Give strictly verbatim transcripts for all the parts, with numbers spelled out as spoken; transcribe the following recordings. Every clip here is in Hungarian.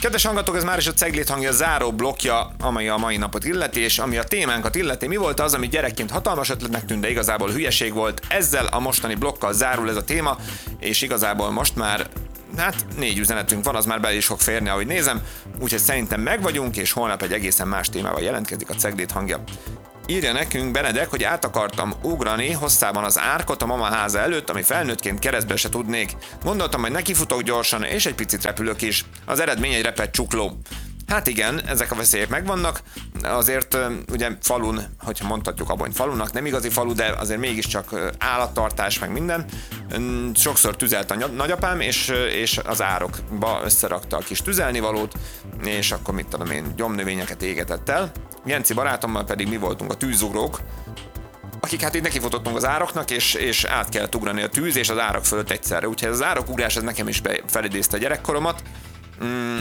Kedves hallgatók, ez már is a Cegléd hangja záró blokja, amely a mai napot illeti, és ami a témánkat illeti. Mi volt az, ami gyerekként hatalmas ötletnek tűnt, de igazából hülyeség volt? Ezzel a mostani blokkal zárul ez a téma, és igazából most már hát négy üzenetünk van, az már bele is fog férni, ahogy nézem, úgyhogy szerintem meg vagyunk, és holnap egy egészen más témával jelentkezik a Cegléd hangja. Írja nekünk Benedek, hogy át akartam ugrani hosszában az árkot a mama háza előtt, ami felnőttként keresztbe se tudnék. Gondoltam, hogy nekifutok gyorsan, és egy picit repülök is. Az eredmény egy repett csukló. Hát igen, ezek a veszélyek megvannak, azért ugye falun, hogyha mondhatjuk Abony falunak, nem igazi falu, de azért mégiscsak állattartás, meg minden. Sokszor tüzelt a nagyapám, és, és az árokba összerakta a kis tüzelnivalót, és akkor mit tudom én, gyomnövényeket égetett el. Genci barátommal pedig mi voltunk a tűzugrók, akik hát így nekifutottunk az ároknak, és, és át kellett ugrani a tűz és az árok fölött egyszerre. Úgyhogy az árokugrás ez nekem is felidézte a gyerekkoromat. Mm.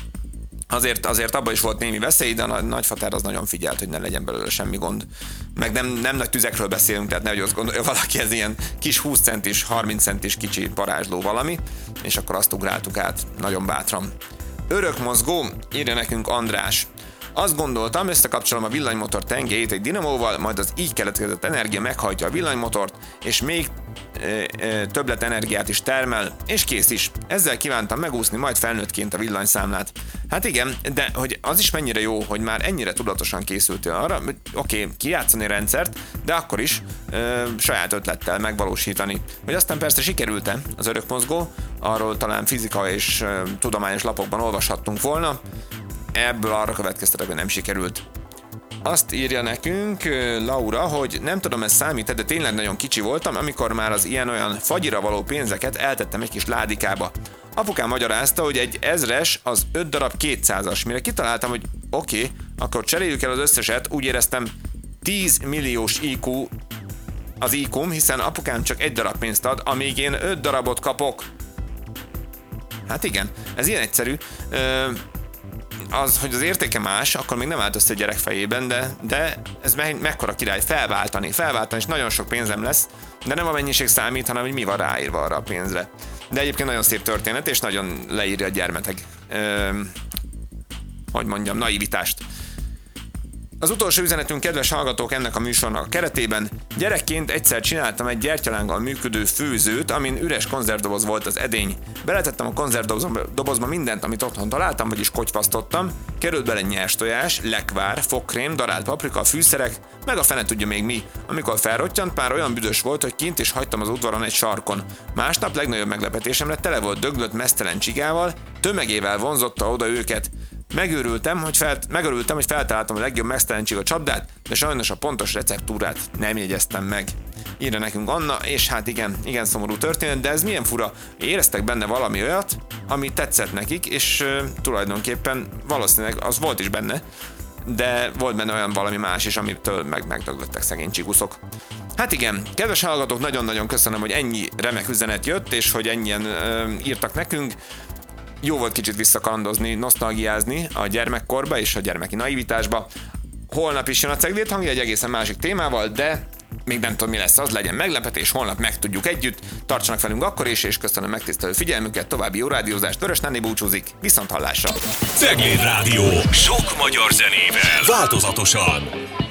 Azért, azért abban is volt némi veszély, de a nagyfater az nagyon figyelt, hogy ne legyen belőle semmi gond. Meg nem, nem nagy tüzekről beszélünk, tehát nehogy azt gondolja valaki, ez ilyen kis húsz centis, harminc centis kicsi varázsló valami, és akkor azt ugráltuk át nagyon bátran. Örökmozgó, írja nekünk András. Azt gondoltam, összekapcsolom a villanymotor tengelyét egy dinamóval, majd az így keletkezett energia meghajtja a villanymotort, és még e, e, többlet energiát is termel, és kész is. Ezzel kívántam megúszni majd felnőttként a villanyszámlát. Hát igen, de hogy az is mennyire jó, hogy már ennyire tudatosan készültél arra, hogy oké, okay, kijátszani a rendszert, de akkor is e, saját ötlettel megvalósítani. Hogy aztán persze sikerült-e az örökmozgó, arról talán fizika és e, tudományos lapokban olvashattunk volna, ebből arra következtetek, hogy nem sikerült. Azt írja nekünk Laura, hogy nem tudom, ez számít, de tényleg nagyon kicsi voltam, amikor már az ilyen-olyan fagyira való pénzeket eltettem egy kis ládikába. Apukám magyarázta, hogy egy ezres az öt darab kétszázas. Mire kitaláltam, hogy oké, okay, akkor cseréljük el az összeset, úgy éreztem tíz milliós í kú az í kúm, hiszen apukám csak egy darab pénzt ad, amíg én öt darabot kapok. Hát igen, ez ilyen egyszerű. Ö- Az, hogy az értéke más, akkor még nem állt össze a gyerek fejében, de, de ez me- mekkora király, felváltani, felváltani, és nagyon sok pénzem lesz, de nem a mennyiség számít, hanem hogy mi van ráírva arra a pénzre. De egyébként nagyon szép történet, és nagyon leírja a gyermetek, ö, hogy mondjam, naivitást. Az utolsó üzenetünk, kedves hallgatók, ennek a műsornak a keretében. Gyerekként egyszer csináltam egy gyertyalánggal működő főzőt, amin üres konzervdoboz volt az edény. Beletettem a konzervdobozba mindent, amit otthon találtam, vagyis kotyfasztottam. Került bele nyers tojás, lekvár, fogkrém, darált paprika, fűszerek, meg a fene tudja még mi. Amikor felrottyant, már olyan büdös volt, hogy kint is hagytam az udvaron egy sarkon. Másnap legnagyobb meglepetésemre tele volt döglött meztelen csigával, tömegével vonzotta oda őket. Megőrültem, hogy, felt, megörültem, hogy feltaláltam a legjobb meztelen csiga csapdát, de sajnos a pontos receptúrát nem jegyeztem meg. Írja nekünk Anna, és hát igen, igen szomorú történet, de ez milyen fura. Éreztek benne valami olyat, ami tetszett nekik, és uh, tulajdonképpen valószínűleg az volt is benne, de volt benne olyan valami más is, amitől meg megdöglöttek szegény csiguszok. Hát igen, kedves hallgatók, nagyon-nagyon köszönöm, hogy ennyi remek üzenet jött, és hogy ennyien uh, írtak nekünk. Jó volt kicsit visszakalandozni, nosztalgiázni a gyermekkorba és a gyermeki naivitásba. Holnap is jön a Cegléd hangja egy egészen másik témával, de még nem tudom, mi lesz az, legyen meglepetés, holnap megtudjuk együtt. Tartsanak velünk akkor is, és köszönöm megtisztelő figyelmüket, további jó rádiózást. Vörös Nándi búcsúzik, viszont hallásra! Cegléd Rádió, sok magyar zenével, változatosan!